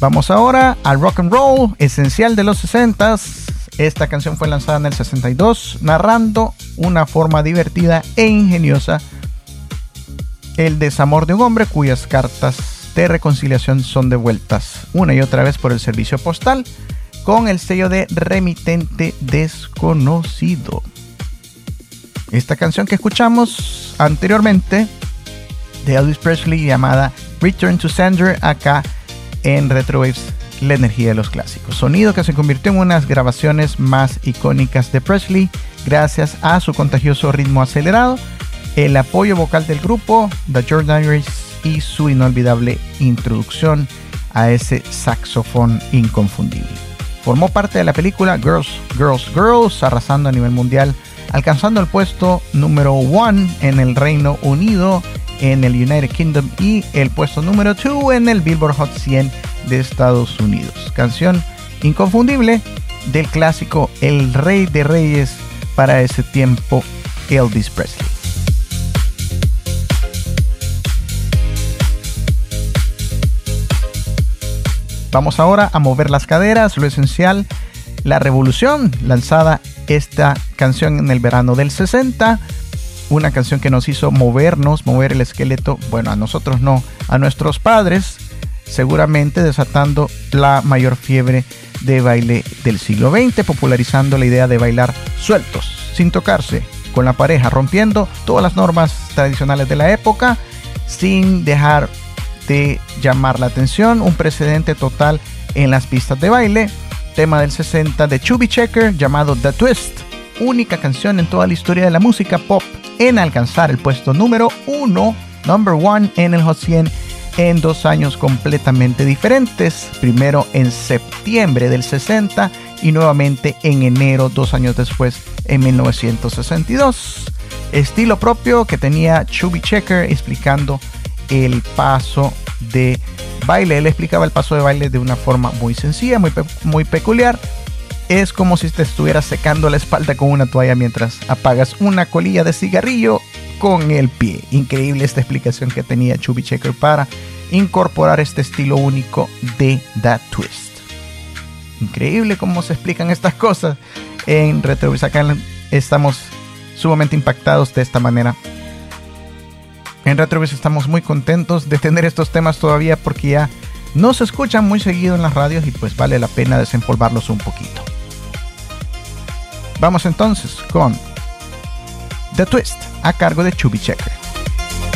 Vamos ahora al rock and roll, esencial de los 60s. Esta canción fue lanzada en el 62, narrando una forma divertida e ingeniosa el desamor de un hombre cuyas cartas de reconciliación son devueltas una y otra vez por el servicio postal con el sello de remitente desconocido. Esta canción que escuchamos anteriormente de Elvis Presley, llamada Return to Sender, acá en Retrowaves, la energía de los clásicos. Sonido que se convirtió en unas grabaciones más icónicas de Presley gracias a su contagioso ritmo acelerado, el apoyo vocal del grupo, The Jordanaires, y su inolvidable introducción a ese saxofón inconfundible. Formó parte de la película Girls, Girls, Girls, arrasando a nivel mundial, alcanzando el puesto número 1 en el Reino Unido, en el United Kingdom, y el puesto número 2 en el Billboard Hot 100 de Estados Unidos. Canción inconfundible del clásico El Rey de Reyes para ese tiempo, Elvis Presley. Vamos ahora a mover las caderas, lo esencial, La Revolución, lanzada esta canción en el verano del 60, una canción que nos hizo mover el esqueleto, bueno, a nosotros no, a nuestros padres, seguramente desatando la mayor fiebre de baile del siglo XX, popularizando la idea de bailar sueltos, sin tocarse, con la pareja, rompiendo todas las normas tradicionales de la época, sin dejar de llamar la atención. Un precedente total en las pistas de baile. Tema del 60 de Chubby Checker llamado The Twist, única canción en toda la historia de la música pop en alcanzar el puesto número 1, number 1 en el Hot 100 en 2 años completamente diferentes, primero en septiembre del 60 y nuevamente en enero 2 años después, en 1962. Estilo propio que tenía Chubby Checker, explicando el paso de baile. Él explicaba el paso de baile de una forma muy sencilla, muy peculiar. Es como si te estuvieras secando la espalda con una toalla mientras apagas una colilla de cigarrillo con el pie. Increíble esta explicación que tenía Chubby Checker para incorporar este estilo único de The Twist. Increíble cómo se explican estas cosas en Retrovis. Acá estamos sumamente impactados de esta manera. En Retrovis estamos muy contentos de tener estos temas todavía, porque ya no se escuchan muy seguido en las radios y pues vale la pena desempolvarlos un poquito. Vamos entonces con The Twist, a cargo de Chubby Checker.